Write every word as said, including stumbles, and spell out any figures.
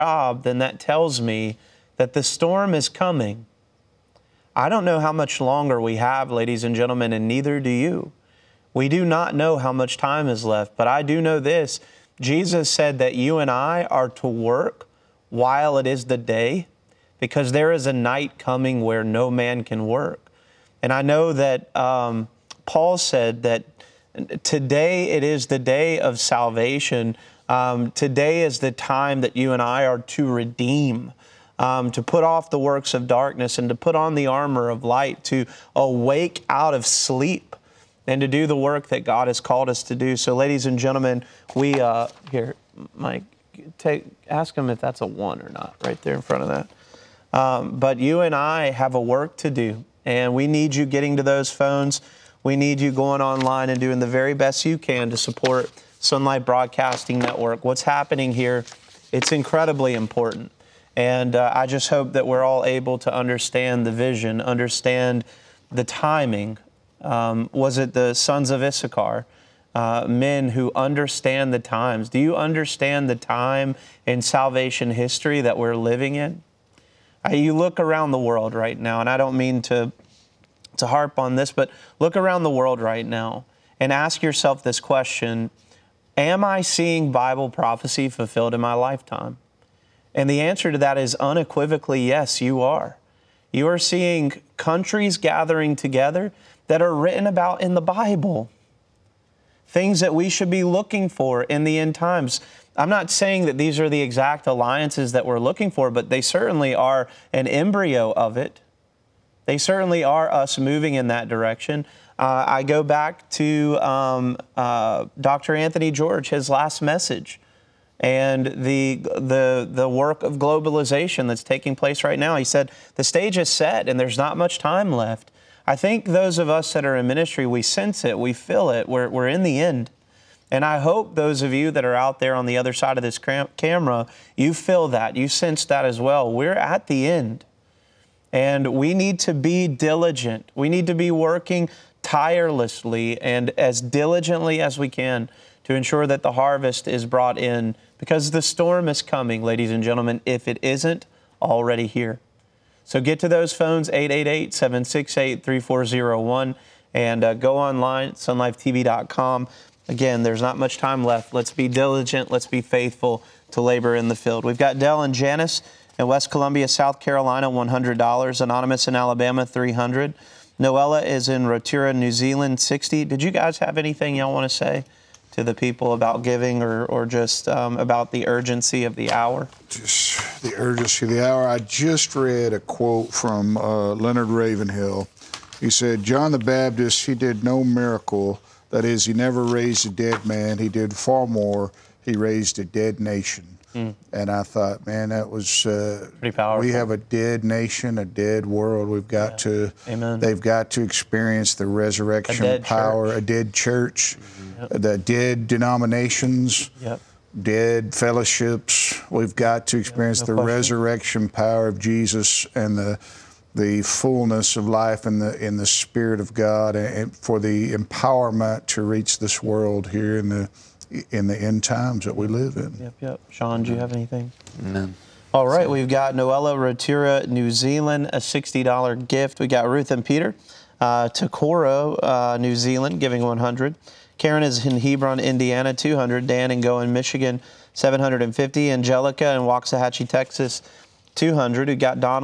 job, then that tells me that the storm is coming. I don't know how much longer we have, ladies and gentlemen, and neither do you. We do not know how much time is left, but I do know this. Jesus said that you and I are to work while it is the day, because there is a night coming where no man can work. And I know that um, Paul said that today it is the day of salvation. Um, today is the time that you and I are to redeem, um, to put off the works of darkness and to put on the armor of light, to awake out of sleep and to do the work that God has called us to do. So, ladies and gentlemen, we, uh, here, Mike, take, ask him if that's a one or not, right there in front of that. Um, but you and I have a work to do, and we need you getting to those phones. We need you going online and doing the very best you can to support Sunlight Broadcasting Network. What's happening here, it's incredibly important. And uh, I just hope that we're all able to understand the vision, understand the timing. Um, was it the sons of Issachar, uh, men who understand the times? Do you understand the time in salvation history that we're living in? Uh, you look around the world right now, and I don't mean to, to harp on this, but look around the world right now and ask yourself this question: am I seeing Bible prophecy fulfilled in my lifetime? And the answer to that is unequivocally yes, you are. You are seeing countries gathering together that are written about in the Bible. Things that we should be looking for in the end times. I'm not saying that these are the exact alliances that we're looking for, but they certainly are an embryo of it. They certainly are us moving in that direction. Uh, I go back to um, uh, Doctor Anthony George, his last message, and the, the, the work of globalization that's taking place right now. He said, the stage is set and there's not much time left. I think those of us that are in ministry, we sense it, we feel it, we're, we're in the end. And I hope those of you that are out there on the other side of this cam- camera, you feel that, you sense that as well. We're at the end. And we need to be diligent. We need to be working tirelessly and as diligently as we can to ensure that the harvest is brought in, because the storm is coming, ladies and gentlemen, if it isn't already here. So get to those phones, eight eight eight, seven six eight, three four zero one, and uh, go online, sun life t v dot com. Again, there's not much time left. Let's be diligent. Let's be faithful to labor in the field. We've got Dell and Janice in West Columbia, South Carolina, one hundred dollars. Anonymous in Alabama, three hundred dollars. Noella is in Rotorua, New Zealand, sixty dollars. Did you guys have anything y'all want to say to the people about giving, or, or just um, about the urgency of the hour? Just the urgency of the hour. I just read a quote from uh, Leonard Ravenhill. He said, John the Baptist, he did no miracle. That is, he never raised a dead man. He did far more. He raised a dead nation. Mm. And I thought, man, that was uh, pretty powerful. We have a dead nation, a dead world. We've got yeah. to, Amen. They've got to experience the resurrection a power, church. a dead church, mm-hmm. yep. the dead denominations, yep. dead fellowships. We've got to experience yep, no the question. resurrection power of Jesus and the the fullness of life in the in the Spirit of God, and for the empowerment to reach this world here in the in the end times that we live in. Yep, yep. Sean, do you have anything? None. All right, we've got Noella Rotorua, New Zealand, a sixty dollars gift. We got Ruth and Peter, uh, Takoro, uh, New Zealand, giving one hundred dollars. Karen is in Hebron, Indiana, two hundred dollars. Dan in Goen, Michigan, seven hundred fifty dollars. Angelica in Waxahachie, Texas, two hundred dollars. We got Donald